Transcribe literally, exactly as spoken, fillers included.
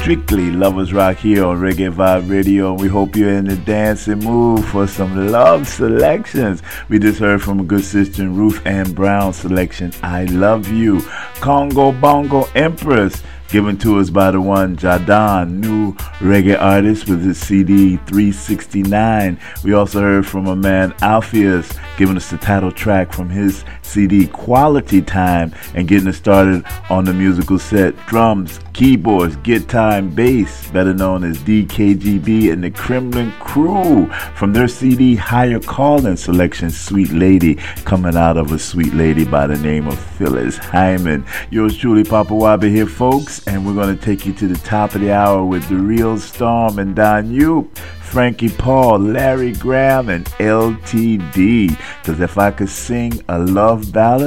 Strictly Lovers Rock here on Reggae Vibe Radio. We hope you're in the dancing mood for some love selections. We just heard from a good sister, Ruth Ann Brown selection, I Love You. Congo Bongo Empress, given to us by the one Jadon, new reggae artist with his C D three sixty-nine. We also heard from a man Alpheus, giving us the title track from his C D Quality Time, and getting us started on the musical set, drums, keyboards, guitar, and bass, better known as D K G B and the Kremlin Crew, from their C D Higher Calling selection, Sweet Lady, coming out of a sweet lady by the name of Phyllis Hyman. Yours truly, Papa Wabi here, folks, and we're going to take you to the top of the hour with The Real Storm and Don Yoop, Frankie Paul, Larry Graham, and L T D. Because if I could sing a love ballad,